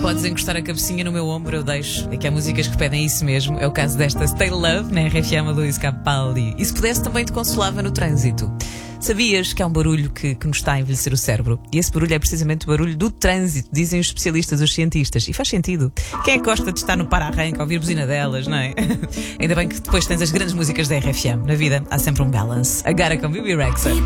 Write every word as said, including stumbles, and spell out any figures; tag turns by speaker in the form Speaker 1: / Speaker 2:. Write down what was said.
Speaker 1: Podes encostar a cabecinha no meu ombro, eu deixo. É que há músicas que pedem isso mesmo. É o caso desta Stay Love, na R F M Luís Capaldi. E se pudesse também te consolava no trânsito. Sabias que há um barulho que, que nos está a envelhecer o cérebro? E esse barulho é precisamente o barulho do trânsito, dizem os especialistas, os cientistas. E faz sentido. Quem é que gosta de estar no para-arranca, ouvir buzina delas, não é? Ainda bem que depois tens as grandes músicas da R F M. Na vida há sempre um balance. Agora com Bibi Rexha.